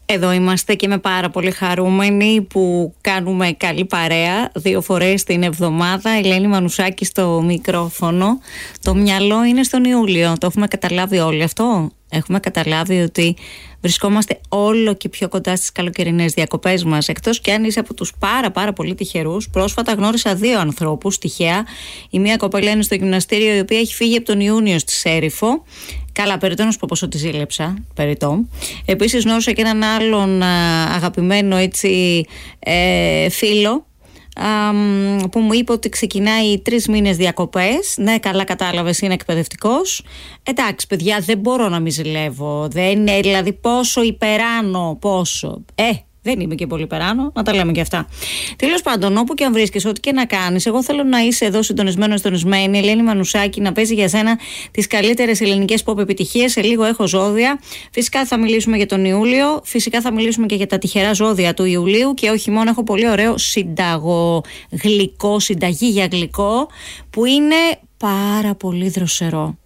Εδώ είμαστε και είμαι πάρα πολύ χαρούμενοι που κάνουμε καλή παρέα 2 φορές την εβδομάδα. Ελένη Μανουσάκη στο μικρόφωνο. Το μυαλό είναι στον Ιούλιο. Το έχουμε καταλάβει όλοι αυτό. Έχουμε καταλάβει ότι βρισκόμαστε όλο και πιο κοντά στις καλοκαιρινές διακοπές μας. Εκτός και αν είσαι από τους πάρα πολύ τυχερούς. Πρόσφατα γνώρισα 2 ανθρώπους τυχαία. Η μία κοπέλα είναι στο γυμναστήριο, η οποία έχει φύγει από τον Ιούνιο στη Σέριφο. Καλά, περιττό να σου πω πόσο τη ζήλεψα. Περιττό. Επίσης γνώρισα και έναν άλλον αγαπημένο φίλο, που μου είπε ότι ξεκινάει 3 μήνες διακοπές. Ναι, καλά κατάλαβες, είναι εκπαιδευτικός. Εντάξει παιδιά, δεν μπορώ να μη ζηλεύω. Δεν είναι, δηλαδή πόσο υπεράνω, πόσο. Δεν είμαι και πολύ περάνω, να τα λέμε και αυτά. Τέλος πάντων, όπου και αν βρίσκεσαι, ό,τι και να κάνεις, εγώ θέλω να είσαι εδώ συντονισμένη. Ελένη Μανουσάκη, να παίζει για σένα τις καλύτερες ελληνικές pop επιτυχίες. Σε λίγο έχω ζώδια. Φυσικά θα μιλήσουμε για τον Ιούλιο. Φυσικά θα μιλήσουμε και για τα τυχερά ζώδια του Ιουλίου. Και όχι μόνο, έχω πολύ ωραίο συνταγή για γλυκό, που είναι πάρα πολύ δροσερό.